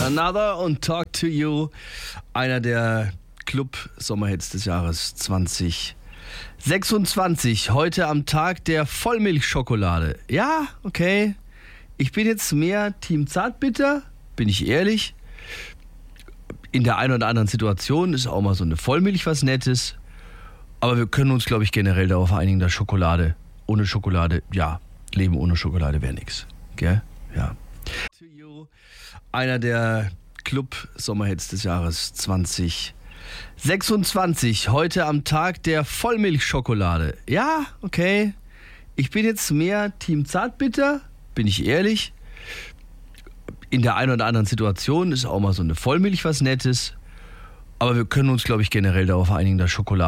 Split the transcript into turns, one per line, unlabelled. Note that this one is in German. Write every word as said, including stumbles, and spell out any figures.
Another und Talk to You. Einer der Club-Sommerhits des Jahres zwanzig sechsundzwanzig. Heute am Tag der Vollmilchschokolade. Ja, okay. Ich bin jetzt mehr Team Zartbitter, bin ich ehrlich. In der einen oder anderen Situation ist auch mal so eine Vollmilch was Nettes. Aber wir können uns, glaube ich, generell darauf einigen, dass Schokolade, ohne Schokolade, ja, Leben ohne Schokolade wäre nix. Gell? Ja. Einer der Club-Sommerhits des Jahres zwanzig sechsundzwanzig. Heute am Tag der Vollmilchschokolade. Ja, okay. Ich bin jetzt mehr Team Zartbitter, bin ich ehrlich. In der einen oder anderen Situation ist auch mal so eine Vollmilch was Nettes. Aber wir können uns, glaube ich, generell darauf einigen, dass Schokolade